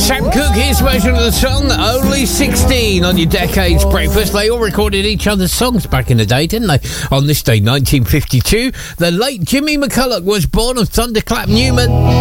Sam Cooke, his version of the song, Only 16 on your Decades Breakfast. They all recorded each other's songs back in the day, didn't they? On this day, 1952, the late Jimmy McCulloch was born of Thunderclap Newman.